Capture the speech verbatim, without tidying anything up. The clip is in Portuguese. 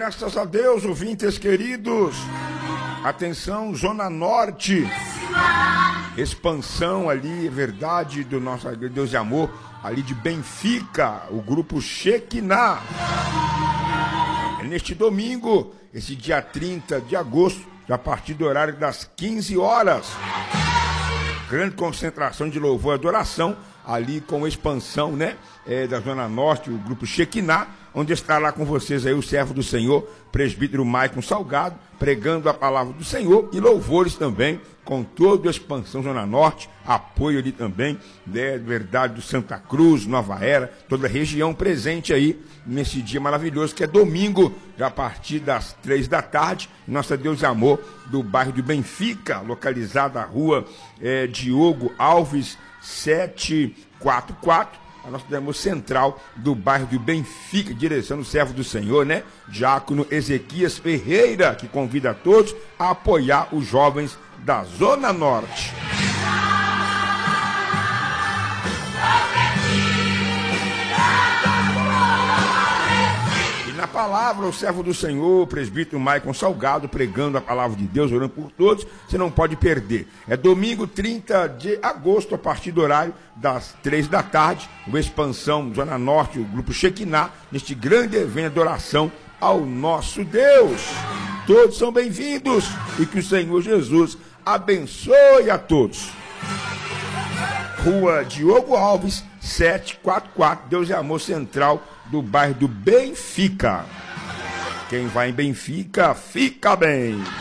graças a Deus, ouvintes queridos. Atenção, Zona Norte. Expansão ali, verdade, do nosso Deus de amor, ali de Benfica, o grupo Shekinah. É neste domingo, esse dia trinta de agosto, a partir do horário das quinze horas. Grande concentração de louvor e adoração, ali com expansão, né, é, da Zona Norte, o grupo Shekinah, onde está lá com vocês aí o servo do Senhor, presbítero Maicon Salgado, pregando a palavra do Senhor e louvores também, com toda a expansão Zona Norte, apoio ali também, né, verdade do Santa Cruz, Nova Era, toda a região presente aí nesse dia maravilhoso, que é domingo, já a partir das três da tarde, Nossa Deus de Amor, do bairro de Benfica, localizada na rua é, Diogo Alves, setecentos e quarenta e quatro, a nossa demo central do bairro de Benfica, direção do servo do Senhor, né? Diácono Ezequias Ferreira, que convida a todos a apoiar os jovens da Zona Norte. Na palavra, o servo do Senhor, o presbítero Maicon Salgado, pregando a palavra de Deus, orando por todos, você não pode perder. É domingo trinta de agosto, a partir do horário das três da tarde, o Expansão Zona Norte, o grupo Shekinah, neste grande evento de oração ao nosso Deus. Todos são bem-vindos e que o Senhor Jesus abençoe a todos. Rua Diogo Alves, setecentos e quarenta e quatro, Deus e Amor Central, do bairro do Benfica. Quem vai em Benfica, fica bem.